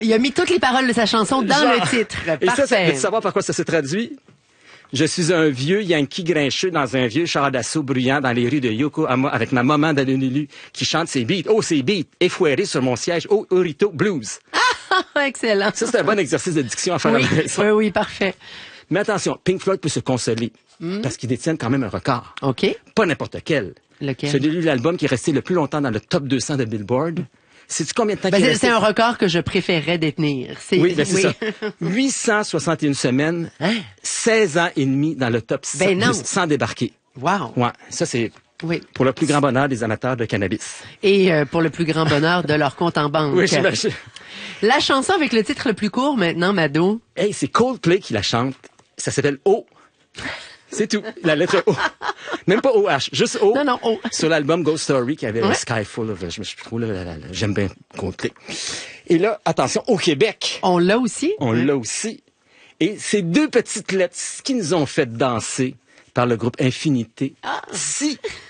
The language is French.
Il a mis toutes les paroles de sa chanson dans le titre. Et Parfait. ça, veux-tu savoir par quoi ça s'est traduit? Je suis un vieux Yankee grincheux dans un vieux char d'assaut bruyant dans les rues de Yokohama avec ma maman d'Honolulu qui chante ses beats. Oh, ses beats, effoirés sur mon siège. Oh, Urito Blues. Excellent. Ça, c'est un bon exercice de diction à faire Oui, à la maison. oui, parfait. Mais attention, Pink Floyd peut se consoler parce qu'ils détiennent quand même un record. OK. Pas n'importe quel. Lequel? Celui de l'album qui est resté le plus longtemps dans le top 200 de Billboard. Sais-tu combien de temps qu'il est resté? C'est un record que je préférerais détenir. Oui, c'est ça. 861 semaines, 16 ans et demi dans le top 100, non. sans débarquer. Wow. Ouais, ça c'est Oui. pour le plus grand bonheur des amateurs de cannabis. Et pour le plus grand bonheur de leur compte en banque. Oui, j'imagine. La chanson avec le titre le plus court maintenant, Mado. Hey, c'est Coldplay qui la chante. Ça s'appelle O. C'est tout. La lettre O. Même pas OH, juste O. Non, O. Sur l'album Ghost Story qui avait Sky Full of... Je trouve, j'aime bien Coldplay. Et là, attention, au Québec. On l'a aussi. On l'a aussi. Et ces deux petites lettres qui nous ont fait danser par le groupe Infinité. Si